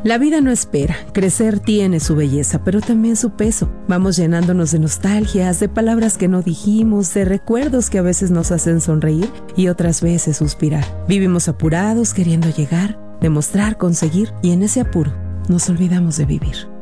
La vida no espera, crecer tiene su belleza, pero también su peso. Vamos llenándonos de nostalgias, de palabras que no dijimos, de recuerdos que a veces nos hacen sonreír y otras veces suspirar. Vivimos apurados, queriendo llegar, demostrar, conseguir, y en ese apuro nos olvidamos de vivir.